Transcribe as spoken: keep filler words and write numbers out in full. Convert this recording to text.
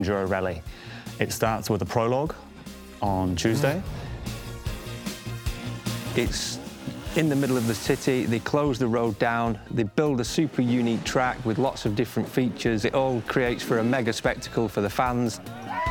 Enduro Rally. It starts with a prologue on Tuesday. It's in the middle of the city. They close the road down. They build a super unique track with lots of different features. It all creates for a mega spectacle for the fans.